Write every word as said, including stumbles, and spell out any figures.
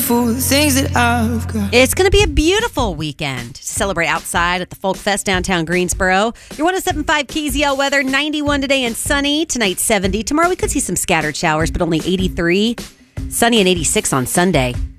grateful the things that I've got. It's going to be a beautiful weekend to celebrate outside at the Folk Fest downtown Greensboro. Your one oh seven point five K Z L weather, ninety-one today and sunny. Tonight, seventy. Tomorrow, we could see some scattered showers, but only eighty-three. Sunny and eighty-six on Sunday.